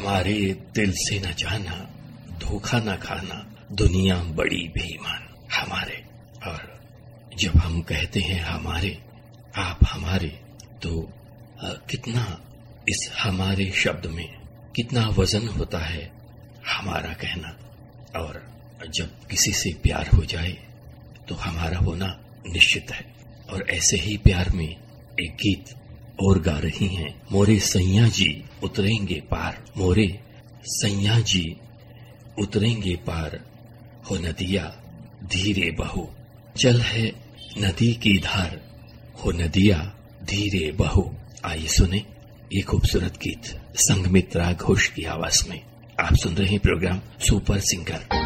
हमारे दिल से न जाना, धोखा न खाना, दुनिया बड़ी बेईमान हमारे। और जब हम कहते हैं हमारे, आप हमारे, तो कितना इस हमारे शब्द में कितना वजन होता है हमारा कहना। और जब किसी से प्यार हो जाए तो हमारा होना निश्चित है। और ऐसे ही प्यार में एक गीत और गा रही हैं, मोरे सैया जी उतरेंगे पार, मोरे सैया जी उतरेंगे पार, हो नदिया धीरे बहो, चल है नदी की धार, हो नदिया धीरे बहो। आइए सुने ये खूबसूरत गीत संगमित्रा घोष की आवाज में। आप सुन रहे हैं प्रोग्राम सुपर सिंगर।